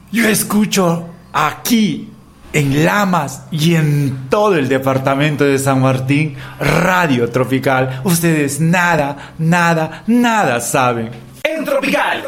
Yo escucho aquí en Lamas y en todo el departamento de San Martín Radio Tropical. Ustedes nada saben. En Tropical